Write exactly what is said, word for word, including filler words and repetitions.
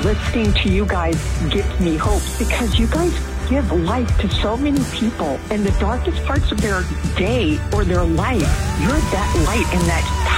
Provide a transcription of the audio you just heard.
listening to you guys gives me hope because you guys give life to so many people in the darkest parts of their day or their life. You're that light in that